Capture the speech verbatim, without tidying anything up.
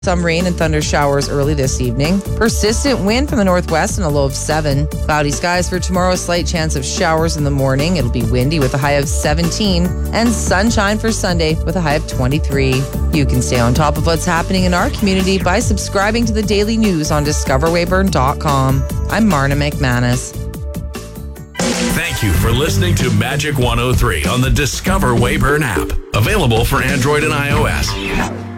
Some rain and thunder showers early this evening. Persistent wind from the northwest and a low of seven. Cloudy skies for tomorrow. Slight chance of showers in the morning. It'll be windy with a high of seventeen. And sunshine for Sunday with a high of twenty-three. You can stay on top of what's happening in our community by subscribing to the daily news on discover weyburn dot com. I'm Marna McManus. Thank you for listening to Magic one oh three on the Discover Weyburn app. Available for Android and iOS.